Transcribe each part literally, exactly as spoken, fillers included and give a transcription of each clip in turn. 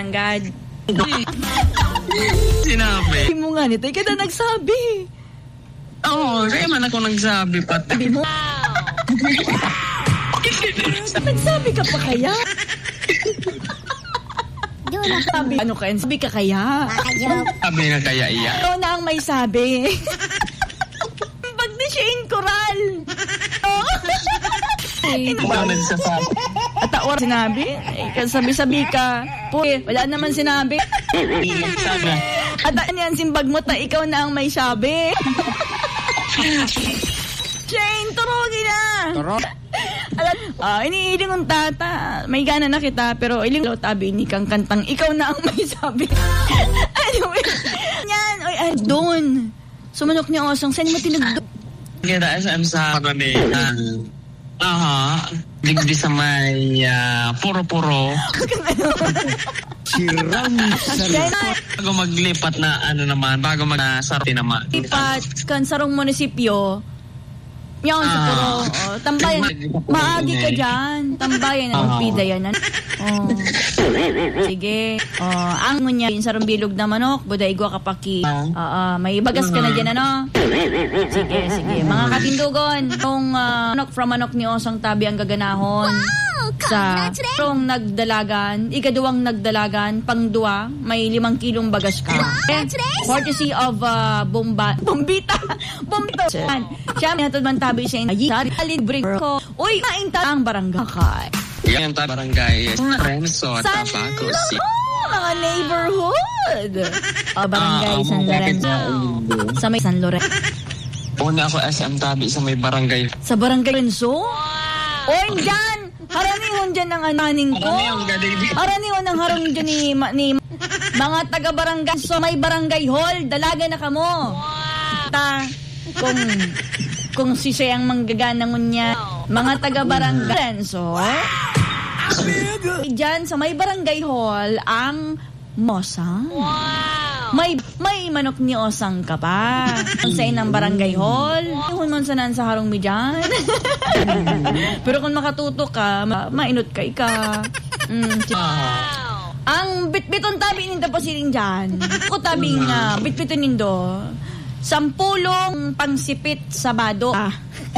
Anggad. Sinabi. Hindi mo nga nito, ikaw na nagsabi. Oo, kaya man ako nagsabi pati. Sabi mo. Nagsabi ka pa kaya? Sabi, ano ka? Sabi ka kaya? Sabi nga kaya iya. Ikaw na ang may sabi. Pag ni Shane Coral. Oh. Ikaw nagsasabi. At tawa sinabi, eh, sabi-sabi ka. Puy, wala naman sinabi. At ano yan, simbag mo ta, ikaw na ang may sabi. Shane, turugin na. Turog? Alam, uh, iniiling kong tata. May gana na kita, pero iling lo tabi ni kang kantang, ikaw na ang may sabi. Anyway, yan, oy, ay, doon. Sumanok niya osang, saan mo tinagdo? Kita S M sa kami. Aha, digdi sa may uh, puro-puro. Siram sa bago maglipat na ano naman, bago mag-sarti naman. Lipat, kan sarong munisipyo. Yan, sa puro. Oh, tambayan. Maagi ka dyan. Tambayan na magpida yan. Oh. Sige. Oh, ang ngunya, sarong bilog na manok, buda igwa kapaki. Uh, uh, may bagas ka na dyan, ano? Sige, sige. Mga katindugon, yung uh, manok from manok ni Osang Tabi ang gaganahon. Sa rong nagdalagan, ikaduwang nagdalagan, pangdua, may limang kilong bagas ka. And courtesy of uh, Bomba, Bombita, Bombito. Siya, may hatod man tabi siya yung libre ko. Uy, mainta ang barangay. Yan ta barangay. Renzo, Tabaco City. Mga neighborhood. Oh, barangay uh, San Lorenzo. Sa may San Lorenzo. Una ako S M Tabi sa may barangay. Sa barangay Renzo? Uy, dyan! Haranihon dyan ng ananing ko. Haranihon ng harong dyan ni, ni mga taga-barangay. So, may barangay hall. Dalaga na kamo. Ta, kung, kung si siya ang manggaganangon niya. Mga taga-barangay. So, dyan sa may barangay hall, ang Mosang. May may manok ni Osang ka pa. Sa inang barangay hall. Ihon man sa nan sa harong mi dyan. Pero kung makatuto ka, ma- mainot ka ika. Mm, ang bitbiton tabi nindo pa siling dyan. Ako tabing uh, bitbiton nindo. Sampulong pangsipit sa bado. Ah.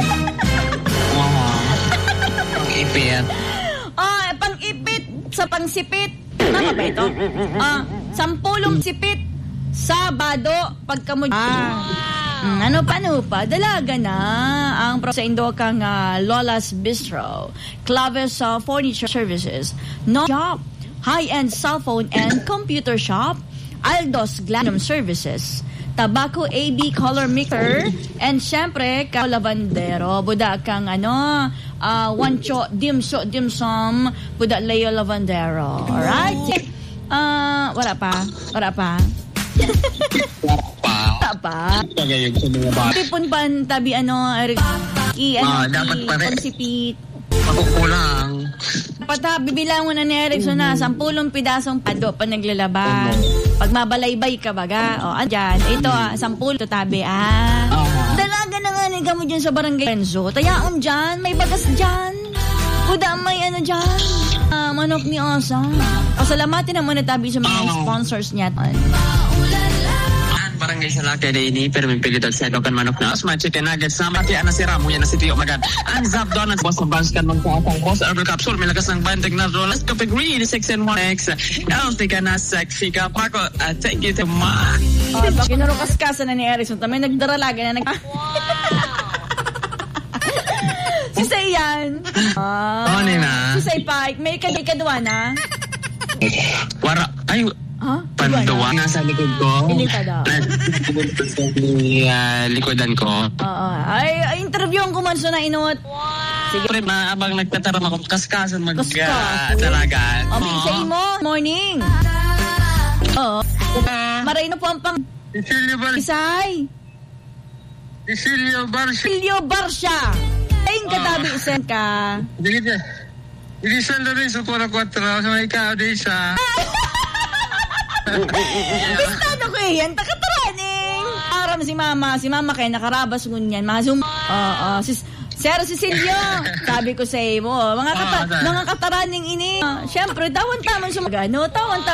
Pang-ipit. Ah, pang-ipit sa pangsipit. Tama ba ito? Ah, sampulong sipit Sabado, pagkamu... Ah. Mm, ano pa, ano pa? Dalaga na ang pro sa Indo kang uh, Lola's Bistro, Claves uh, Furniture Services, No Shop, High-End Cellphone and Computer Shop, Aldos Glanum Services, Tobacco A B Color Mixer, and syempre, ka lavandero. Buda kang ano, uh, wancho, dimso, dimsum, buda layo lavandero. Alright? Uh, wala pa. Wala pa. Pa. Pa. Tagayog sa mga bata. Tipon pan tabi ano, i ano, ah, dapat pa rin. Pansipit. Makukulang. Pata, bibilangon na ni Erickson na, sampulong pidasong pado pa naglalaban. Pag mabalaybay ka baga, o, andyan, ito ah, sampul, ito tabi, ah. Dalaga na nga niga mo dyan sa barangay Renzo. Tayaon dyan, may bagas dyan. Kuda may ano dyan. Ah, manok ni Osa. Pasalamatin naman na tabi sa mga sponsors niya. Barangay sa Lake Daini, pero may pilitan sa ito kan manok na Osman Chicken Nuggets na mati na si Ramo yan na si Tio Magad. Ang Zap Donuts, boss ng bangs kan magkakang boss Herbal Capsule, may lakas ng bantag na rolas, Coffee Green, six and one X, healthy ka na, sexy ka, Paco, uh, thank you to ma. Oh, kinurukas-kasa na ni Erickson, tamay nagdaralaga na nag... Si Say yan. Ah, oh, si Say Pike, may kadikadwa na. Wara, ay, huh? Panduwa nasa likod ko. Likod daw. uh, likodan ko. Oo. Ay, ay interviewin ko man so na inot. Sige. Pre, na abang nagtataram ako kaskasan mag Kaskas. uh, talaga. Okay, oh. Say mo. Morning. Oo. Uh, Maray na po ang pang... Isilio Bar... Isay. Isilio Barsha. Isilio Barsha. Ayun katabi uh, isen ka. Dili ka. Dili sa Lorenzo Cora Cuatro. Sa may ikaw, di sa... Bistado ko eh yan, takataraning. Aram si mama, si mama kay nakarabas ngunyan. Mga zoom, oo, uh, uh, si Sir Cecilio, sabi ko sa iyo, mga, kata, mga kataraning ini. Uh, Siyempre, tawan tamang sumagano, tawan tamang